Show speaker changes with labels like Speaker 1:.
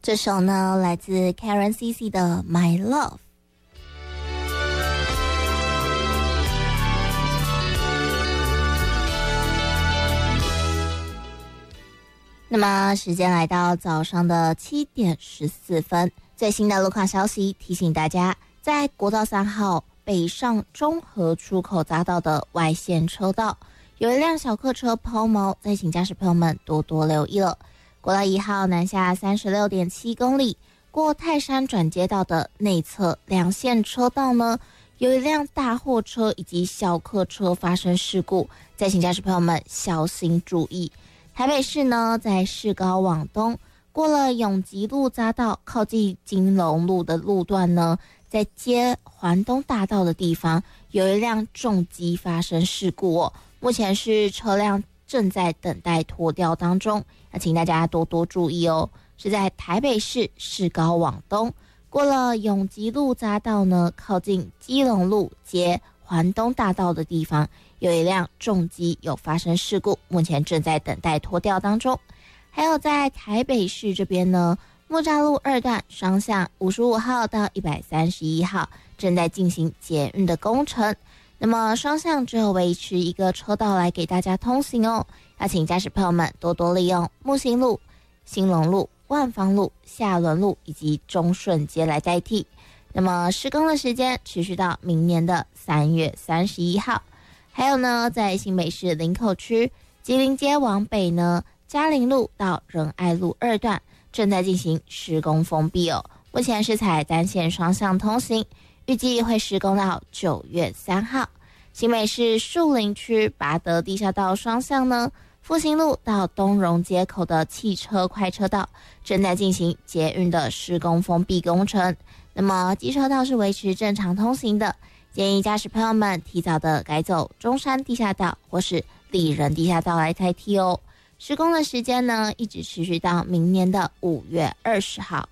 Speaker 1: 这首呢来自 Karen CC 的 My Love。那么时间来到早上的7点14分，最新的路况消息提醒大家，在国道3号北上中和出口匝道的外线车道，有一辆小客车抛锚，再请驾驶朋友们多多留意了。国道1号南下 36.7 公里，过泰山转接道的内侧两线车道呢，有一辆大货车以及小客车发生事故，再请驾驶朋友们小心注意。台北市呢，在市高往东，过了永吉路匝道，靠近金龙路的路段呢，在接环东大道的地方，有一辆重机发生事故哦。目前是车辆正在等待拖吊当中，要请大家多多注意哦。是在台北市市高往东，过了永吉路匝道呢，靠近基隆路接环东大道的地方，有一辆重机有发生事故，目前正在等待拖吊当中。还有在台北市这边呢，木栅路2段双向55号到131号正在进行捷运的工程，那么双向只有维持一个车道来给大家通行哦，要请驾驶朋友们多多利用木星路、兴隆路、万芳路、下仑路以及中顺街来代替。那么施工的时间持续到明年的3月31号。还有呢，在新北市林口区吉林街往北呢，嘉陵路到仁爱路2段正在进行施工封闭哦，目前是采单线双向通行，预计会施工到9月3号。新北市树林区拔德地下道双向呢，复兴路到东荣街口的汽车快车道正在进行捷运的施工封闭工程，那么机车道是维持正常通行的，建议驾驶朋友们提早的改走中山地下道或是丽人地下道来代替哦。施工的时间呢，一直持续到明年的5月20号。